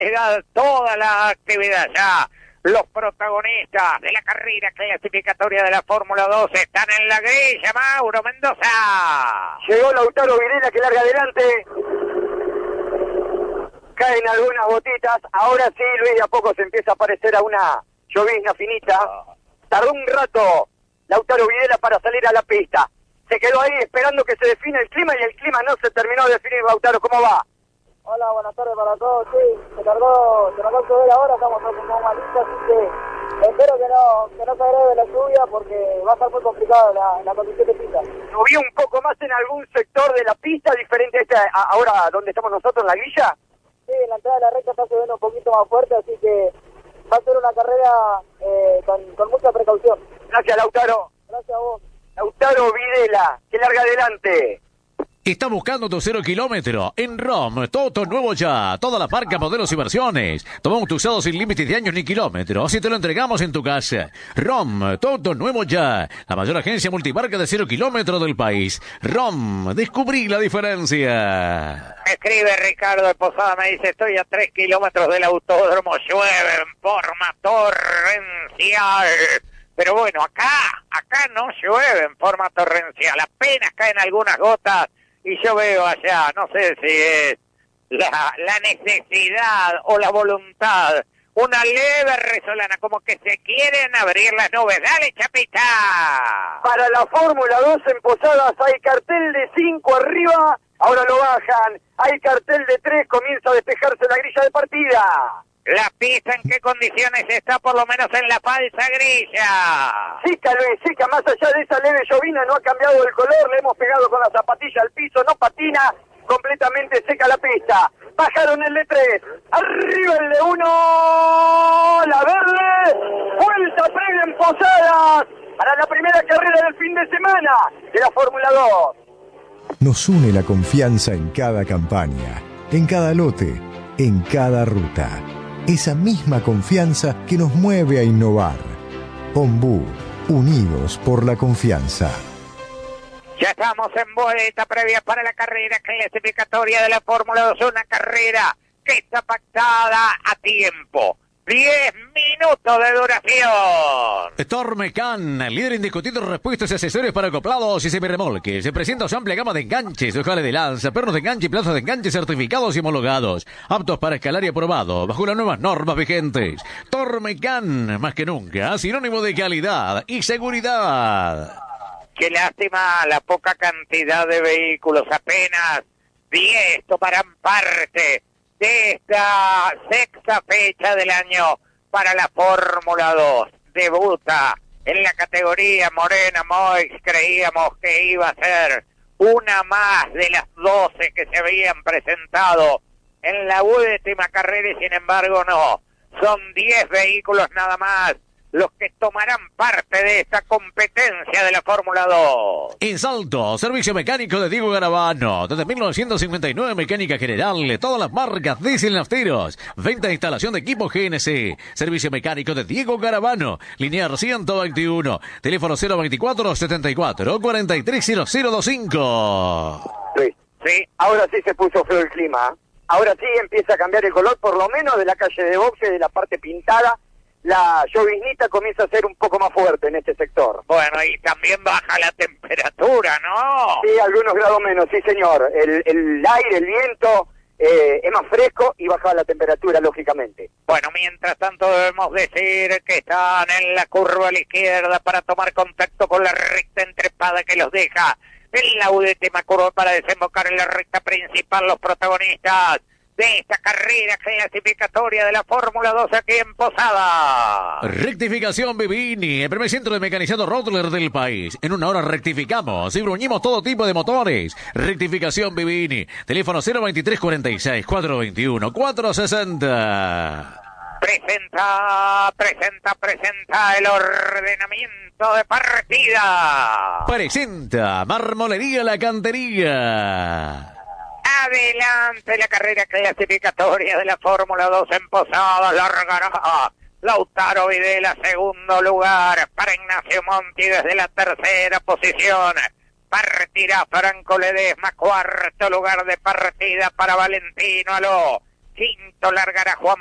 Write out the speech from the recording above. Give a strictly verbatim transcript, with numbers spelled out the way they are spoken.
actividad, toda la actividad ya. Los protagonistas de la carrera clasificatoria de la Fórmula dos están en la grilla, Mauro Mendoza. Llegó Lautaro Videla que larga adelante. Caen algunas gotitas. Ahora sí, Luis, de a poco se empieza a parecer a una llovizna finita. Tardó un rato Lautaro Videla para salir a la pista. Se quedó ahí esperando que se define el clima y el clima no se terminó de definir. Lautaro, ¿cómo va? Hola, buenas tardes para todos. Sí, se tardó, se tardó todo ahora, estamos un poco mal listos, así que espero que no, que no se agrave la lluvia porque va a estar muy complicado la, la condición de pista. ¿Llovió un poco más en algún sector de la pista diferente a, esta, a ahora donde estamos nosotros en la grilla? Sí, en la entrada de la recta está lloviendo un poquito más fuerte, así que va a ser una carrera eh, con, con mucha precaución. Gracias, Lautaro. Gracias a vos. Lautaro Videla, que larga adelante. Está buscando tu cero kilómetro en ROM, Toto nuevo ya, todas las marcas, modelos y versiones. Tomamos tu usado sin límites de años ni kilómetros, así te lo entregamos en tu casa. ROM, Toto nuevo ya, la mayor agencia multimarca de cero kilómetros del país. ROM, descubrí la diferencia. Escribe Ricardo de Posada, me dice, estoy a tres kilómetros del autódromo, llueve en forma torrencial. Pero bueno, acá, acá no llueve en forma torrencial, apenas caen algunas gotas. Y yo veo allá, no sé si es la, la necesidad o la voluntad, una leve resolana, como que se quieren abrir las nubes. ¡Dale, Chapita! Para la Fórmula dos en Posadas hay cartel de cinco arriba, ahora lo bajan. Hay cartel de tres, comienza a despejarse la grilla de partida. La pista, ¿en qué condiciones está? Por lo menos en la falsa grilla. Seca, Luis, seca, más allá de esa leve llovina, no ha cambiado el color, le hemos pegado con la zapatilla al piso, no patina, completamente seca la pista. Bajaron el de tres, arriba el de uno, la verde, vuelta previa en Posadas, para la primera carrera del fin de semana de la Fórmula dos. Nos une la confianza en cada campaña, en cada lote, en cada ruta. Esa misma confianza que nos mueve a innovar. Ombú, unidos por la confianza. Ya estamos en vuelta previa para la carrera clasificatoria de la Fórmula dos, una carrera que está pactada a tiempo. diez minutos de duración. Tormecan, líder indiscutido de repuestos y accesorios para acoplados y semirremolques. Se presenta su amplia gama de enganches, ojales de lanza, pernos de enganche y plazas de enganche certificados y homologados. Aptos para escalar y aprobado, bajo las nuevas normas vigentes. Tormecan, más que nunca, sinónimo de calidad y seguridad. Qué lástima la poca cantidad de vehículos, apenas diez tomarán parte de esta sexta fecha del año para la Fórmula dos. Debuta en la categoría Morena Moix, creíamos que iba a ser una más de las doce que se habían presentado en la última carrera y sin embargo no. Son diez vehículos nada más los que tomarán parte de esta competencia de la Fórmula dos. En Salto, servicio mecánico de Diego Garabano. Desde mil novecientos cincuenta y nueve, mecánica general de todas las marcas diésel nafteros. Venta e instalación de equipo G N C. Servicio mecánico de Diego Garabano. Linear ciento veintiuno. Teléfono cero veinticuatro, setenta y cuatro, cuarenta y tres, cero cero veinticinco. Luis, Sí, ahora sí se puso feo el clima. Ahora sí empieza a cambiar el color, por lo menos de la calle de boxe, de la parte pintada. La lloviznita comienza a ser un poco más fuerte en este sector. bueno, y también baja la temperatura, ¿no? Sí, algunos grados menos, sí señor. El, el aire, el viento eh, es más fresco y baja la temperatura, lógicamente. Bueno, mientras tanto debemos decir que están en la curva a la izquierda para tomar contacto con la recta entrepada que los deja en la última curva para desembocar en la recta principal los protagonistas de esta carrera clasificatoria de la Fórmula dos aquí en Posada. Rectificación Vivini, el primer centro de mecanizado Rottler del país. En una hora rectificamos y bruñimos todo tipo de motores. Rectificación Vivini, teléfono cero veintitrés, cuarenta y seis, cuatrocientos veintiuno, cuatrocientos sesenta. Presenta, presenta, presenta el ordenamiento de partida. Presenta Marmolería La Cantería. Adelante la carrera clasificatoria de la Fórmula dos en Posadas, largará Lautaro Videla, segundo lugar para Ignacio Monti desde la tercera posición. Partirá Franco Ledesma, cuarto lugar de partida para Valentino Aló. quinto largará Juan